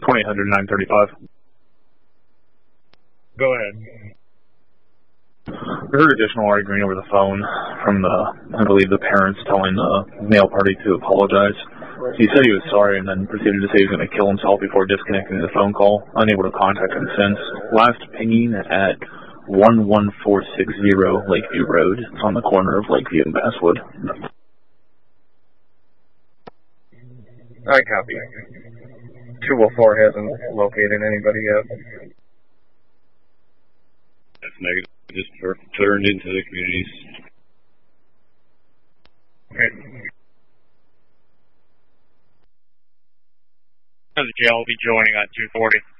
2800-935. Go ahead. We heard additional arguing over the phone from I believe, the parents telling the male party to apologize. He said he was sorry and then proceeded to say he was going to kill himself before disconnecting the phone call. Unable to contact him since. Last pinging at 11460 Lakeview Road. It's on the corner of Lakeview and Basswood. I copy. 204 hasn't located anybody yet. That's negative. Just turned into the communities. Okay. The jail will be joining on 240.